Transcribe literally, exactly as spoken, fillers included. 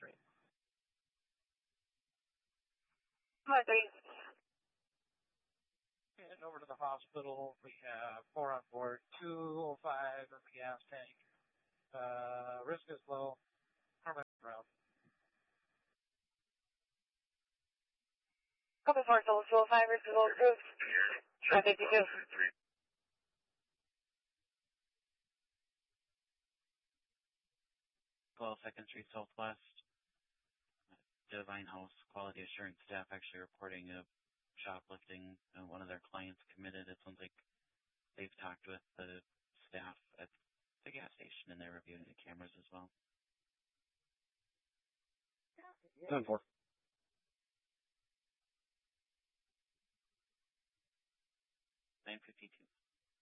Street. Hi, three. Heading over to the hospital. We have four on board, two oh five in the gas tank. Uh, risk is low. Permanent ground. Copy four, so two oh five, risk is low, approved. five fifty-two. twelve Second Street Southwest. Divine House quality assurance staff actually reporting a shoplifting. Uh, one of their clients committed. It sounds like they've talked with the staff at the gas station and they're reviewing the cameras as well. ten four.